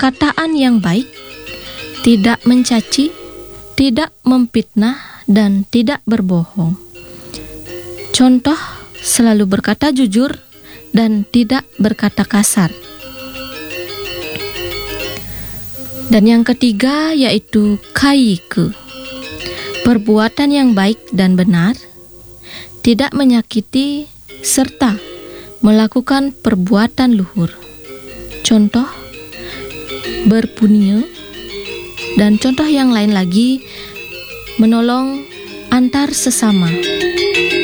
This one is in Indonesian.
perkataan yang baik, tidak mencaci, tidak memfitnah, dan tidak berbohong. Contoh, selalu berkata jujur dan tidak berkata kasar. Dan yang ketiga yaitu kaiku, perbuatan yang baik dan benar, tidak menyakiti serta melakukan perbuatan luhur. Contoh, berpunya, dan contoh yang lain lagi, menolong antar sesama.